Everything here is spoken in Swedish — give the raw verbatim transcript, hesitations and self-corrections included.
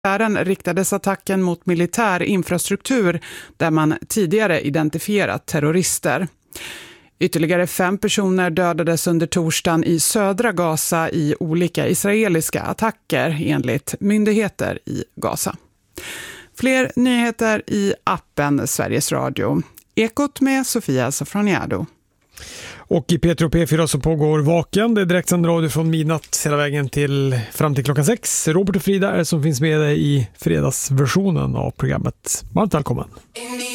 Ären riktades attacken mot militär infrastruktur där man tidigare identifierat terrorister. Ytterligare fem personer dödades under torsdagen i södra Gaza i olika israeliska attacker enligt myndigheter i Gaza. Fler nyheter i appen Sveriges Radio. Ekot med Sofia Safraniado. Och i P tre och P fyra så pågår Vaken. Det är direktsänd radio från midnatt hela vägen till fram till klockan sex. Robert och Frida är som finns med i fredagsversionen av programmet. Varmt välkommen!